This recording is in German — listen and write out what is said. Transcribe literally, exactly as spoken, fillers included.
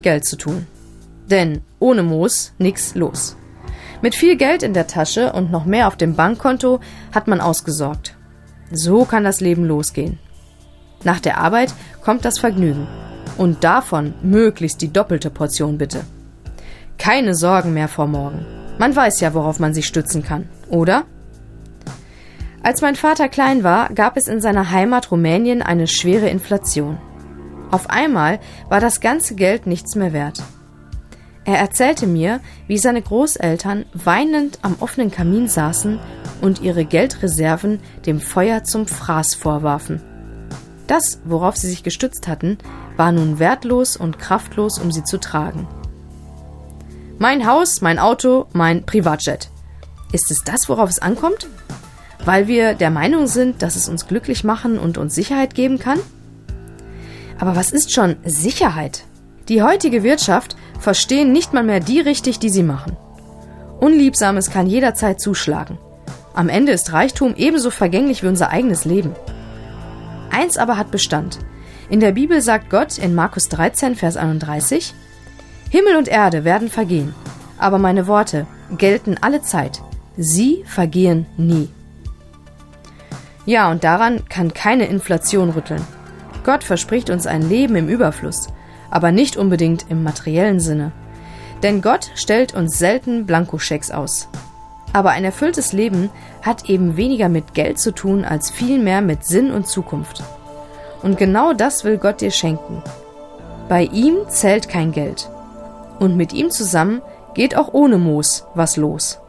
Geld zu tun. Denn ohne Moos nix los. Mit viel Geld in der Tasche und noch mehr auf dem Bankkonto hat man ausgesorgt. So kann das Leben losgehen. Nach der Arbeit kommt das Vergnügen. Und davon möglichst die doppelte Portion bitte. Keine Sorgen mehr vor morgen. Man weiß ja, worauf man sich stützen kann, oder? Als mein Vater klein war, gab es in seiner Heimat Rumänien eine schwere Inflation. Auf einmal war das ganze Geld nichts mehr wert. Er erzählte mir, wie seine Großeltern weinend am offenen Kamin saßen und ihre Geldreserven dem Feuer zum Fraß vorwarfen. Das, worauf sie sich gestützt hatten, war nun wertlos und kraftlos, um sie zu tragen. Mein Haus, mein Auto, mein Privatjet. Ist es das, worauf es ankommt? Weil wir der Meinung sind, dass es uns glücklich machen und uns Sicherheit geben kann? Aber was ist schon Sicherheit? Die heutige Wirtschaft verstehen nicht mal mehr die richtig, die sie machen. Unliebsames kann jederzeit zuschlagen. Am Ende ist Reichtum ebenso vergänglich wie unser eigenes Leben. Eins aber hat Bestand. In der Bibel sagt Gott in Markus dreizehn, Vers einunddreißig: Himmel und Erde werden vergehen, aber meine Worte gelten alle Zeit. Sie vergehen nie. Ja, und daran kann keine Inflation rütteln. Gott verspricht uns ein Leben im Überfluss, aber nicht unbedingt im materiellen Sinne. Denn Gott stellt uns selten Blankoschecks aus. Aber ein erfülltes Leben hat eben weniger mit Geld zu tun, als vielmehr mit Sinn und Zukunft. Und genau das will Gott dir schenken. Bei ihm zählt kein Geld. Und mit ihm zusammen geht auch ohne Moos was los.